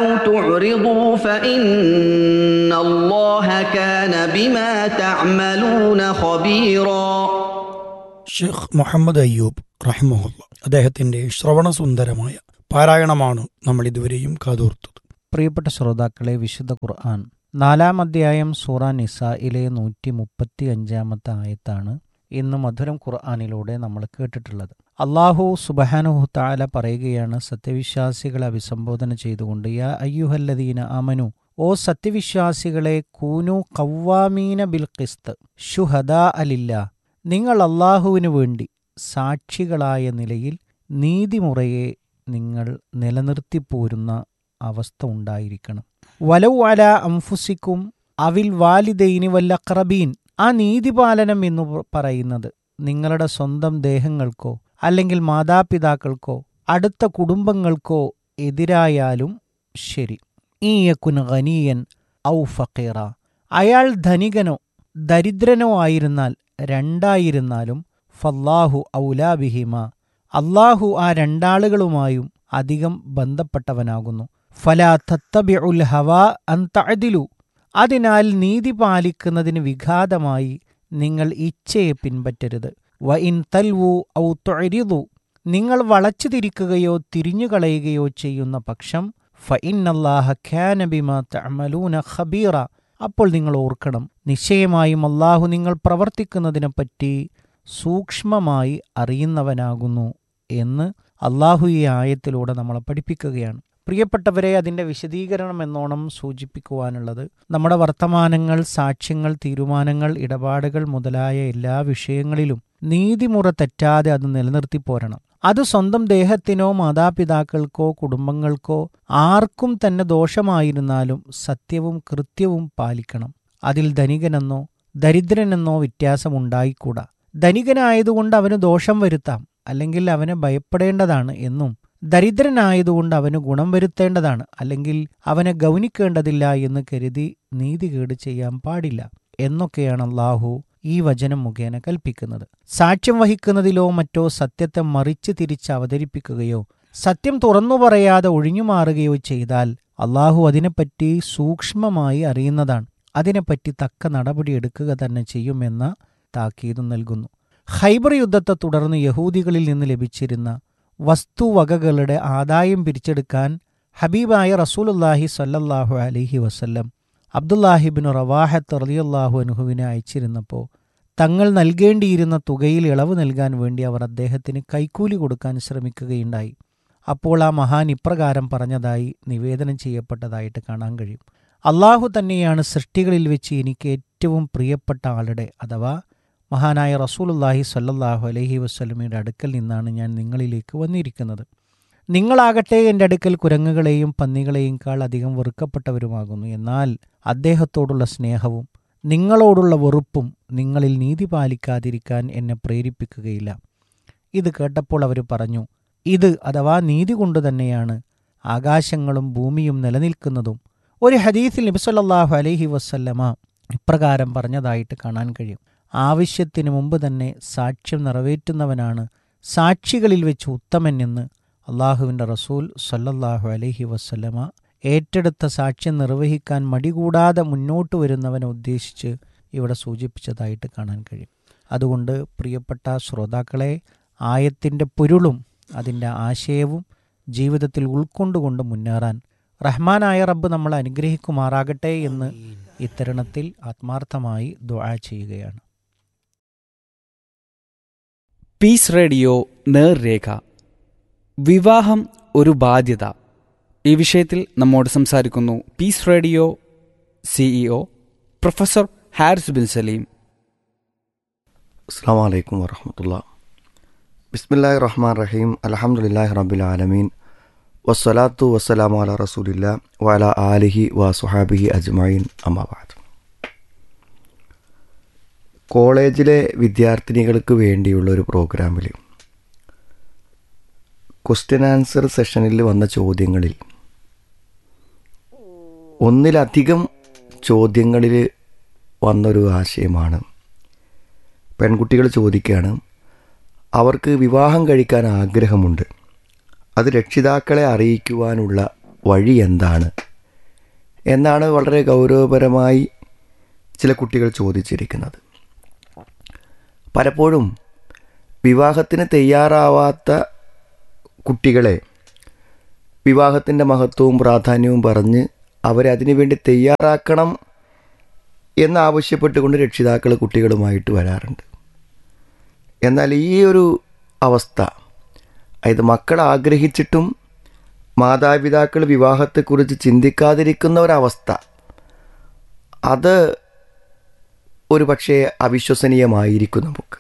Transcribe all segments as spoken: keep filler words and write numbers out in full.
تولوا تعرضوا فإن الله كان بما تعملون خبيرا. ഷെയ്ഖ് മുഹമ്മദ് അയ്യൂബ് റഹിമഹുല്ല അദ്ദേഹത്തിന്റെ ശ്രവണസുന്ദരമായ പാരായണമാണ് നമ്മൾ ഇതുവരെയും കാതോർത്തത്. പ്രിയപ്പെട്ട ശ്രോതാക്കളെ, വിശുദ്ധ ഖുർആൻ നാലാം അധ്യായം സൂറ നിസായിലെ നൂറ്റി മുപ്പത്തി അഞ്ചാമത്തെ ആയത്താണ് ഇന്ന് മധുരം ഖുർആനിലൂടെ നമ്മൾ കേട്ടിട്ടുള്ളത്. അള്ളാഹു സുബ്ഹാനഹു തആല പറയുകയാണ്, സത്യവിശ്വാസികളെ അഭിസംബോധന ചെയ്തുകൊണ്ട്, യാ അയ്യുഹല്ലദീന ആമനു, ഓ സത്യവിശ്വാസികളെ, കൂനു ഖവ്വാമീന ബിൽ ഖിസ്ത് ശുഹദാ അലില്ലാ, നിങ്ങൾ അള്ളാഹുവിനു വേണ്ടി സാക്ഷികളായ നിലയിൽ നീതിമുറയെ നിങ്ങൾ നിലനിർത്തിപ്പോരുന്ന അവസ്ഥ ഉണ്ടായിരിക്കണം. വലൗ അലാ അംഫുസിക്കും അവിൽ വാലിദൈനി വല്ലഖറബീൻ, ആ നീതിപാലനം എന്ന് പറയുന്നത് നിങ്ങളുടെ സ്വന്തം ദേഹങ്ങൾക്കോ അല്ലെങ്കിൽ മാതാപിതാക്കൾക്കോ അടുത്ത കുടുംബങ്ങൾക്കോ എതിരായാലും ശരി. ഈ യകുൻ ഗനിയൻ ഔ ഫഖീറ, അയാൾ ധനികനോ ദരിദ്രനോ ആയിരുന്നാൽ രണ്ടായിരുന്നാലും ഫല്ലാഹു ഔലാ ബിഹിമ, അള്ളാഹു ആ രണ്ടാളുകളുമായും അധികം ബന്ധപ്പെട്ടവനാകുന്നു. ഫലാ തത്തബിഉൽ ഹവാ അൻ തഅദിലു, അതിനാൽ നീതി പാലിക്കുന്നതിന് വിഘാതമായി നിങ്ങൾ ഇച്ഛയെ പിൻപറ്റരുത്. വ ഇൻ തൽവു ഔ തുഅരിദു, നിങ്ങൾ വളച്ചു തിരിക്കുകയോ തിരിഞ്ഞുകളയുകയോ ചെയ്യുന്ന പക്ഷം ഫ ഇന്നല്ലാഹ കാന ബിമാ തഅമലൂന ഖബീറ, അപ്പോൾ നിങ്ങൾ ഓർക്കണം, നിശ്ചയമായും അള്ളാഹു നിങ്ങൾ പ്രവർത്തിക്കുന്നതിനെപ്പറ്റി സൂക്ഷ്മമായി അറിയുന്നവനാകുന്നു എന്ന് അള്ളാഹു ഈ ആയത്തിലൂടെ നമ്മളെ പഠിപ്പിക്കുകയാണ്. പ്രിയപ്പെട്ടവരെ, അതിൻ്റെ വിശദീകരണം എന്നോണം സൂചിപ്പിക്കുവാനുള്ളത്, നമ്മുടെ വർത്തമാനങ്ങൾ, സാക്ഷ്യങ്ങൾ, തീരുമാനങ്ങൾ, ഇടപാടുകൾ മുതലായ എല്ലാ വിഷയങ്ങളിലും നീതിമുറ തെറ്റാതെ അത് നിലനിർത്തി പോരണം. അത് സ്വന്തം ദേഹത്തിനോ മാതാപിതാക്കൾക്കോ കുടുംബങ്ങൾക്കോ ആർക്കും തന്നെ ദോഷമായിരുന്നാലും സത്യവും കൃത്യവും പാലിക്കണം. അതിൽ ധനികനെന്നോ ദരിദ്രനെന്നോ വ്യത്യാസമുണ്ടായിക്കൂടാ. ധനികനായതുകൊണ്ട് അവന് ദോഷം വരുത്താം, അല്ലെങ്കിൽ അവനെ ഭയപ്പെടേണ്ടതാണ് എന്നും, ദരിദ്രനായതുകൊണ്ട് അവന് ഗുണം വരുത്തേണ്ടതാണ്, അല്ലെങ്കിൽ അവനെ ഗൗനിക്കേണ്ടതില്ല എന്ന് കരുതി നീതികേട് ചെയ്യാൻ പാടില്ല എന്നൊക്കെയാണ് അള്ളാഹു ഈ വചനം മുഖേന കൽപ്പിക്കുന്നത്. സാക്ഷ്യം വഹിക്കുന്നതിലോ മറ്റോ സത്യത്തെ മറിച്ച് തിരിച്ച് അവതരിപ്പിക്കുകയോ സത്യം തുറന്നു പറയാതെ ഒഴിഞ്ഞുമാറുകയോ ചെയ്താൽ അള്ളാഹു അതിനെപ്പറ്റി സൂക്ഷ്മമായി അറിയുന്നതാണ്. അതിനെപ്പറ്റി തക്ക നടപടിയെടുക്കുക തന്നെ ചെയ്യുമെന്ന താക്കീത് നൽകുന്നു. ഖൈബർ യുദ്ധത്തെ തുടർന്ന് യഹൂദികളിൽ നിന്ന് ലഭിച്ചിരുന്ന വസ്തുവകകളുടെ ആദായം പിരിച്ചെടുക്കാൻ ഹബീബായ റസൂലുള്ളാഹി സ്വല്ലല്ലാഹു അലൈഹി വസല്ലം അബ്ദുല്ലാഹിബ്നു റവാഹത്ത് റളിയല്ലാഹു അൻഹുവിനെ അയച്ചിരുന്നപ്പോൾ തങ്ങൾ നൽകേണ്ടിയിരുന്ന തുകയിൽ ഇളവ് നൽകാൻ വേണ്ടി അവർ അദ്ദേഹത്തിന് കൈക്കൂലി കൊടുക്കാൻ ശ്രമിക്കുകയുണ്ടായി. അപ്പോൾ ആ മഹാൻ ഇപ്രകാരം പറഞ്ഞതായി നിവേദനം ചെയ്യപ്പെട്ടതായിട്ട് കാണാൻ കഴിയും. അള്ളാഹു തന്നെയാണ് സൃഷ്ടികളിൽ വെച്ച് എനിക്ക് ഏറ്റവും പ്രിയപ്പെട്ട ആളുടെ, അഥവാ മഹാനായ റസൂലുള്ളാഹി സ്വല്ലല്ലാഹു അലൈഹി വസല്ലമയുടെ അടുക്കൽ നിന്നാണ് ഞാൻ നിങ്ങളിലേക്ക് വന്നിരിക്കുന്നത്. നിങ്ങളാകട്ടെ എൻ്റെ അടുക്കൽ കുരങ്ങുകളെയും പന്നികളെയും കാൾ അധികം വെറുക്കപ്പെട്ടവരുമാകുന്നു. എന്നാൽ അദ്ദേഹത്തോടുള്ള സ്നേഹവും നിങ്ങളോടുള്ള വെറുപ്പും നിങ്ങളിൽ നീതി പാലിക്കാതിരിക്കാൻ എന്നെ പ്രേരിപ്പിക്കുകയില്ല. ഇത് കേട്ടപ്പോൾ അവർ പറഞ്ഞു, ഇത് അഥവാ നീതി കൊണ്ട് തന്നെയാണ് ആകാശങ്ങളും ഭൂമിയും നിലനിൽക്കുന്നതും. ഒരു ഹദീസിൽ നബി സല്ലല്ലാഹു അലൈഹി വസല്ലമ ഇപ്രകാരം പറഞ്ഞതായിട്ട് കാണാൻ കഴിയും, ആവശ്യത്തിന് മുമ്പ് തന്നെ സാക്ഷ്യം നിറവേറ്റുന്നവനാണ് സാക്ഷികളിൽ വെച്ച് ഉത്തമൻ എന്ന് അള്ളാഹുവിൻ്റെ റസൂൽ സല്ലല്ലാഹു അലൈഹി വസല്ലമ ഏറ്റെടുത്ത സാക്ഷ്യം നിർവഹിക്കാൻ മടികൂടാതെ മുന്നോട്ട് വരുന്നവനെ ഉദ്ദേശിച്ച് ഇവിടെ സൂചിപ്പിച്ചതായിട്ട് കാണാൻ കഴിയും. അതുകൊണ്ട് പ്രിയപ്പെട്ട ശ്രോതാക്കളെ, ആയത്തിൻ്റെ പൊരുളും അതിൻ്റെ ആശയവും ജീവിതത്തിൽ ഉൾക്കൊണ്ടുകൊണ്ട് മുന്നേറാൻ റഹ്മാനായ റബ്ബ് നമ്മളെ അനുഗ്രഹിക്കുമാറാകട്ടെ എന്ന് ഇത്തരുണത്തിൽ ആത്മാർത്ഥമായി ദുആ ചെയ്യുകയാണ്. പീസ് റേഡിയോ നേർരേഖ, വിവാഹം ഒരു ബാധ്യത. ഈ വിഷയത്തിൽ നമ്മോട് സംസാരിക്കുന്നു piece radio CEO professor Haris bin Saleem. അസ്സലാമു അലൈക്കും വറഹ്മത്തുള്ളാഹി. ബിസ്മില്ലാഹിർ റഹ്മാനിർ റഹീം. അൽഹംദുലില്ലാഹി റബ്ബിൽ ആലമീൻ വസ്സലാത്തു വസ്സലാമു അലാ റസൂലില്ലാ വഅലാ ആലിഹി വസ്വഹാബിഹി അജ്മഈൻ. അമ്മാ ബഅദ്. കോളേജിലെ വിദ്യാർത്ഥിനികൾക്ക് വേണ്ടിയുള്ള ഒരു പ്രോഗ്രാമിൽ ക്വസ്റ്റ്യൻ ആൻസർ സെഷനിൽ വന്ന ചോദ്യങ്ങളിൽ ഒന്നിലധികം ചോദ്യങ്ങളിൽ വന്നൊരു ആശയമാണ്, പെൺകുട്ടികൾ ചോദിക്കുകയാണ്, അവർക്ക് വിവാഹം കഴിക്കാൻ ആഗ്രഹമുണ്ട്, അത് രക്ഷിതാക്കളെ അറിയിക്കുവാനുള്ള വഴി എന്താണ് എന്നാണ് വളരെ ഗൗരവപരമായി ചില കുട്ടികൾ ചോദിച്ചിരിക്കുന്നത്. പലപ്പോഴും വിവാഹത്തിന് തയ്യാറാവാത്ത കുട്ടികളെ വിവാഹത്തിൻ്റെ മഹത്വവും പ്രാധാന്യവും പറഞ്ഞ് അവരെ അതിനു വേണ്ടി തയ്യാറാക്കണം എന്നാവശ്യപ്പെട്ടുകൊണ്ട് രക്ഷിതാക്കൾ കുട്ടികളുമായിട്ട് വരാറുണ്ട്. എന്നാൽ ഈ ഒരു അവസ്ഥ, അതായത് മക്കൾ ആഗ്രഹിച്ചിട്ടും മാതാപിതാക്കൾ വിവാഹത്തെക്കുറിച്ച് ചിന്തിക്കാതിരിക്കുന്ന ഒരവസ്ഥ, അത് ഒരു പക്ഷേ അവിശ്വസനീയമായിരിക്കും നമുക്ക്.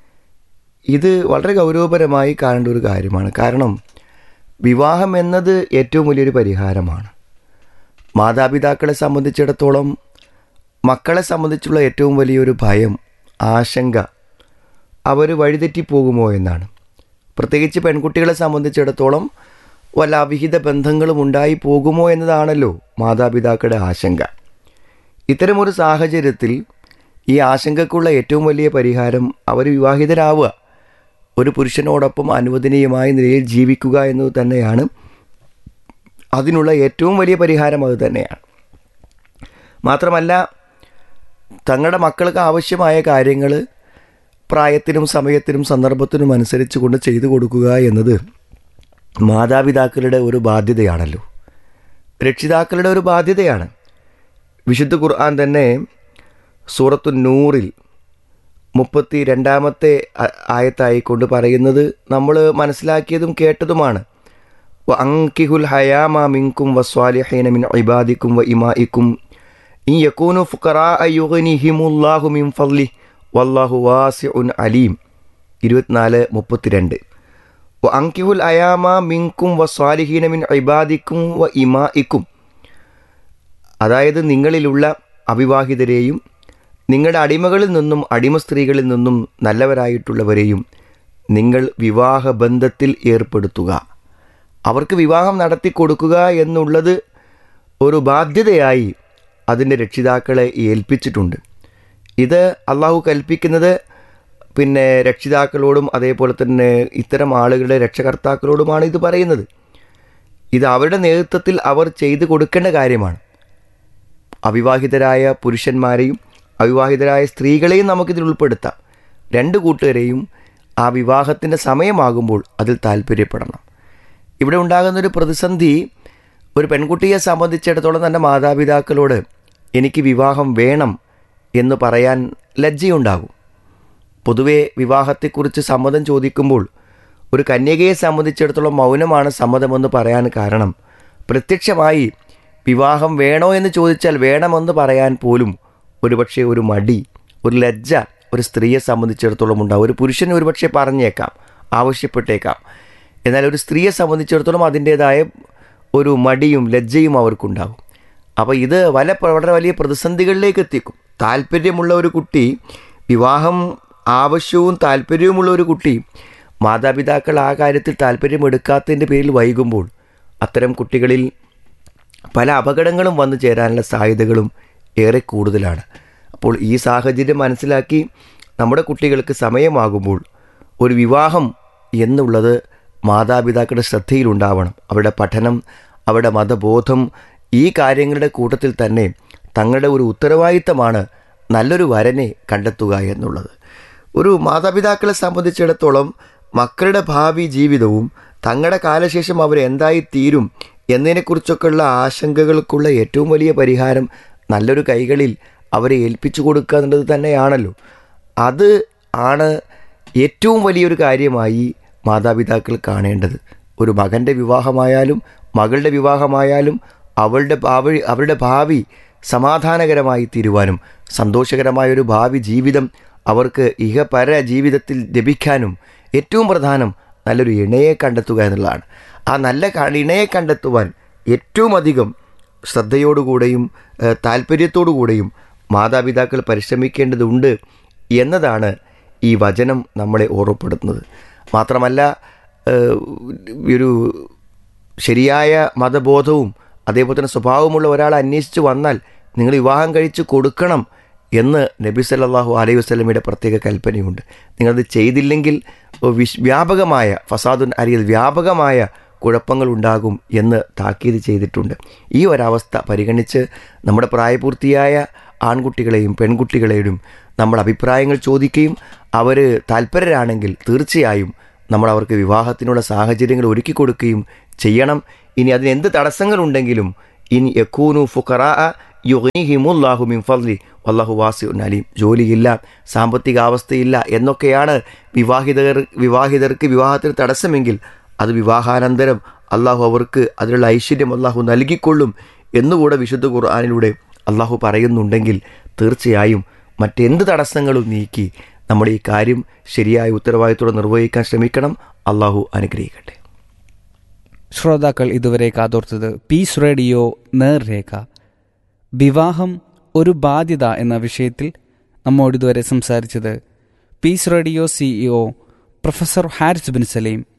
ഇത് വളരെ ഗൗരവപരമായി കാണേണ്ട ഒരു കാര്യമാണ്. കാരണം വിവാഹം എന്നത് ഏറ്റവും വലിയൊരു പരിഹാരമാണ്. മാതാപിതാക്കളെ സംബന്ധിച്ചിടത്തോളം മക്കളെ സംബന്ധിച്ചുള്ള ഏറ്റവും വലിയൊരു ഭയം, ആശങ്ക അവർ വഴിതെറ്റിപ്പോകുമോ എന്നാണ്. പ്രത്യേകിച്ച് പെൺകുട്ടികളെ സംബന്ധിച്ചിടത്തോളം വല്ല അവിഹിത ബന്ധങ്ങളും ഉണ്ടായി പോകുമോ എന്നതാണല്ലോ മാതാപിതാക്കളുടെ ആശങ്ക. ഇത്തരമൊരു സാഹചര്യത്തിൽ ഈ ആശങ്കക്കുള്ള ഏറ്റവും വലിയ പരിഹാരം അവർ വിവാഹിതരാവുക, ഒരു പുരുഷനോടൊപ്പം അനുവദനീയമായ നിലയിൽ ജീവിക്കുക എന്നത് തന്നെയാണ്. അതിനുള്ള ഏറ്റവും വലിയ പരിഹാരം അത് തന്നെയാണ്. മാത്രമല്ല, തങ്ങളുടെ മക്കൾക്ക് ആവശ്യമായ കാര്യങ്ങൾ പ്രായത്തിനും സമയത്തിനും സന്ദർഭത്തിനും അനുസരിച്ച് കൊണ്ട് ചെയ്തു കൊടുക്കുക എന്നത് മാതാപിതാക്കളുടെ ഒരു ബാധ്യതയാണല്ലോ, രക്ഷിതാക്കളുടെ ഒരു ബാധ്യതയാണ്. വിശുദ്ധ ഖുർആൻ തന്നെ സൂറത്തു നൂറിൽ മുപ്പത്തി രണ്ടാമത്തെ ആയത്തായിക്കൊണ്ട് പറയുന്നത് നമ്മൾ മനസ്സിലാക്കിയതും കേട്ടതുമാണ്. അങ്കിഹുൽ ഹയാമ മിൻകും വസ്വാലിഹീന മിൻ ഇബാദിക്കും വ ഇമാഇക്കും ഇൻ യകൂനു ഫുഖറാ യുഗ്നിഹിമുല്ലാഹു മിൻ ഫദ്ലി വല്ലാഹു വാസിഉൻ അലീം. ഇരുപത്തിനാല് മുപ്പത്തിരണ്ട്. വ അങ്കിഹുൽ ഹയാമ മിൻകും വസ്വാലിഹീന മിൻ ഇബാദിക്കും വ ഇമാഇക്കും, അതായത് നിങ്ങളിലുള്ള അവിവാഹിതരെയും നിങ്ങളുടെ അടിമകളിൽ നിന്നും അടിമ സ്ത്രീകളിൽ നിന്നും നല്ലവരായിട്ടുള്ളവരെയും നിങ്ങൾ വിവാഹബന്ധത്തിൽ ഏർപ്പെടുത്തുക. അവർക്ക് വിവാഹം നടത്തി കൊടുക്കുക എന്നുള്ളത് ഒരു ബാധ്യതയായി അതിൻ്റെ രക്ഷിതാക്കളെ ഏൽപ്പിച്ചിട്ടുണ്ട്. ഇത് അള്ളാഹു കൽപ്പിക്കുന്നത് പിന്നെ രക്ഷിതാക്കളോടും അതേപോലെ തന്നെ ഇത്തരം ആളുകളുടെ രക്ഷകർത്താക്കളോടുമാണ് ഇത് പറയുന്നത്. ഇത് അവരുടെ നേതൃത്വത്തിൽ അവർ ചെയ്തു കൊടുക്കേണ്ട കാര്യമാണ്. അവിവാഹിതരായ പുരുഷന്മാരെയും അവിവാഹിതരായ സ്ത്രീകളെയും നമുക്കിതിൽ ഉൾപ്പെടുത്താം. രണ്ട് കൂട്ടുകാരെയും ആ വിവാഹത്തിൻ്റെ സമയമാകുമ്പോൾ അതിൽ താല്പര്യപ്പെടണം. ഇവിടെ ഉണ്ടാകുന്നൊരു പ്രതിസന്ധി, ഒരു പെൺകുട്ടിയെ സംബന്ധിച്ചിടത്തോളം തൻ്റെ മാതാപിതാക്കളോട് എനിക്ക് വിവാഹം വേണം എന്ന് പറയാൻ ലജ്ജയുണ്ടാകും. പൊതുവെ വിവാഹത്തെക്കുറിച്ച് സമ്മതം ചോദിക്കുമ്പോൾ ഒരു കന്യകയെ സംബന്ധിച്ചിടത്തോളം മൗനമാണ് സമ്മതമെന്ന് പറയാൻ കാരണം, പ്രത്യക്ഷമായി വിവാഹം വേണോ എന്ന് ചോദിച്ചാൽ വേണമെന്ന് പറയാൻ പോലും ഒരുപക്ഷെ ഒരു മടി, ഒരു ലജ്ജ ഒരു സ്ത്രീയെ സംബന്ധിച്ചിടത്തോളം ഉണ്ടാവും. ഒരു പുരുഷന് ഒരുപക്ഷെ പറഞ്ഞേക്കാം, ആവശ്യപ്പെട്ടേക്കാം. എന്നാൽ ഒരു സ്ത്രീയെ സംബന്ധിച്ചിടത്തോളം അതിൻ്റേതായ ഒരു മടിയും ലജ്ജയും അവർക്കുണ്ടാകും. അപ്പോൾ ഇത് വല വളരെ വലിയ പ്രതിസന്ധികളിലേക്ക് എത്തിക്കും. താല്പര്യമുള്ള ഒരു കുട്ടി, വിവാഹം ആവശ്യവും താല്പര്യവുമുള്ള ഒരു കുട്ടി മാതാപിതാക്കൾ ആ കാര്യത്തിൽ താല്പര്യമെടുക്കാത്തതിൻ്റെ പേരിൽ വൈകുമ്പോൾ അത്തരം കുട്ടികളിൽ പല അപകടങ്ങളും വന്നു ചേരാനുള്ള സാധ്യതകളും ഏറെ കൂടുതലാണ്. അപ്പോൾ ഈ സാഹചര്യം മനസ്സിലാക്കി നമ്മുടെ കുട്ടികൾക്ക് സമയമാകുമ്പോൾ ഒരു വിവാഹം എന്നുള്ളത് മാതാപിതാക്കളുടെ ശ്രദ്ധയിലുണ്ടാവണം. അവരുടെ പഠനം, അവരുടെ മതബോധം, ഈ കാര്യങ്ങളുടെ കൂട്ടത്തിൽ തന്നെ തങ്ങളുടെ ഒരു ഉത്തരവാദിത്തമാണ് നല്ലൊരു വരനെ കണ്ടെത്തുക എന്നുള്ളത്. ഒരു മാതാപിതാക്കളെ സംബന്ധിച്ചിടത്തോളം മക്കളുടെ ഭാവി ജീവിതവും തങ്ങളുടെ കാലശേഷം അവരെന്തായി തീരും എന്നതിനെക്കുറിച്ചൊക്കെയുള്ള ആശങ്കകൾക്കുള്ള ഏറ്റവും വലിയ പരിഹാരം നല്ലൊരു കൈകളിൽ അവരെ ഏൽപ്പിച്ചു കൊടുക്കുക എന്നുള്ളത് തന്നെയാണല്ലോ. അത് ആണ് ഏറ്റവും വലിയൊരു കാര്യമായി മാതാപിതാക്കൾ കാണേണ്ടത്. ഒരു മകൻ്റെ വിവാഹമായാലും മകളുടെ വിവാഹമായാലും അവളുടെ ഭാവി അവരുടെ ഭാവി സമാധാനകരമായി തീരുവാനും സന്തോഷകരമായൊരു ഭാവി ജീവിതം അവർക്ക് ഇഹപര ജീവിതത്തിൽ ലഭിക്കാനും ഏറ്റവും പ്രധാനം നല്ലൊരു ഇണയെ കണ്ടെത്തുക എന്നുള്ളതാണ്. ആ നല്ല ഇണയെ കണ്ടെത്തുവാൻ ഏറ്റവും അധികം ശ്രദ്ധയോടുകൂടെയും താല്പര്യത്തോടുകൂടെയും മാതാപിതാക്കൾ പരിശ്രമിക്കേണ്ടതുണ്ട് എന്നതാണ് ഈ വചനം നമ്മളെ ഓർമ്മപ്പെടുത്തുന്നത്. മാത്രമല്ല, ഒരു ശരിയായ മതബോധവും അതേപോലെ തന്നെ സ്വഭാവമുള്ള ഒരാളെ അന്വേഷിച്ച് വന്നാൽ നിങ്ങൾ വിവാഹം കഴിച്ച് കൊടുക്കണം എന്ന് നബി സല്ലല്ലാഹു അലൈഹി വസല്ലമയുടെ പ്രത്യേക കൽപ്പനയുണ്ട്. നിങ്ങളത് ചെയ്തില്ലെങ്കിൽ വിശ് വ്യാപകമായ ഫസാദുൻ അരിയൽ വ്യാപകമായ കുഴപ്പങ്ങൾ ഉണ്ടാകും എന്ന് താക്കീത് ചെയ്തിട്ടുണ്ട്. ഈ ഒരവസ്ഥ പരിഗണിച്ച് നമ്മുടെ പ്രായപൂർത്തിയായ ആൺകുട്ടികളെയും പെൺകുട്ടികളെയും നമ്മൾ അഭിപ്രായങ്ങൾ ചോദിക്കുകയും അവർ താല്പര്യരാണെങ്കിൽ തീർച്ചയായും നമ്മൾ അവർക്ക് വിവാഹത്തിനുള്ള സാഹചര്യങ്ങൾ ഒരുക്കി കൊടുക്കുകയും ചെയ്യണം. ഇനി അതിന് എന്ത് തടസ്സങ്ങളുണ്ടെങ്കിലും ഇൻ യകൂനു ഫുഖറാ യുഗ്നിഹിമുല്ലാഹു മിൻ ഫദ്ലി വല്ലാഹു വാസിഉൻ അലീം, ജോലിയില്ല, സാമ്പത്തിക അവസ്ഥയില്ല എന്നൊക്കെയാണ് വിവാഹിതർ വിവാഹിതർക്ക് വിവാഹത്തിന് തടസ്സമെങ്കിൽ അത് വിവാഹാനന്തരം അള്ളാഹു അവർക്ക് അതിനുള്ള ഐശ്വര്യം അള്ളാഹു നൽകിക്കൊള്ളും എന്നുകൂടെ വിശുദ്ധ ഖുർആനിലൂടെ അള്ളാഹു പറയുന്നുണ്ടെങ്കിൽ തീർച്ചയായും മറ്റെന്ത് തടസ്സങ്ങളും നീക്കി നമ്മൾ ഈ കാര്യം ശരിയായ ഉത്തരവാദിത്തോടെ നിർവഹിക്കാൻ ശ്രമിക്കണം. അള്ളാഹു അനുഗ്രഹിക്കട്ടെ. ശ്രോതാക്കൾ ഇതുവരെ കാതോർത്തത് പീസ് റേഡിയോ നേർരേഖ, വിവാഹം ഒരു ബാധ്യത എന്ന വിഷയത്തിൽ നമ്മോട് ഇതുവരെ സംസാരിച്ചത് piece radio CEO professor Haris bin Saleem.